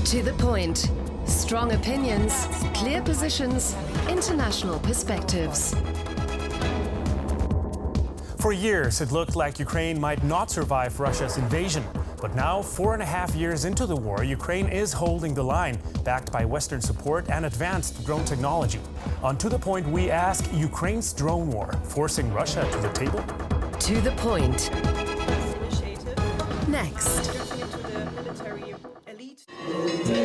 To the point. Strong opinions, clear positions, international perspectives. For years, it looked like Ukraine might not survive Russia's invasion. But now, 4.5 years into the war, Ukraine is holding the line, backed by Western support and advanced drone technology. On To the Point, we ask Ukraine's drone war forcing Russia to the table? To the point. Next.